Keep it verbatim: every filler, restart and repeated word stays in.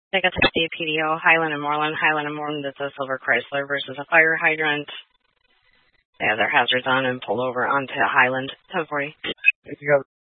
They got the P D O, Highland and Moreland. Highland and Moreland, it's a silver Chrysler versus a fire hydrant. They have their hazards on and pulled over onto Highland. ten forty. You got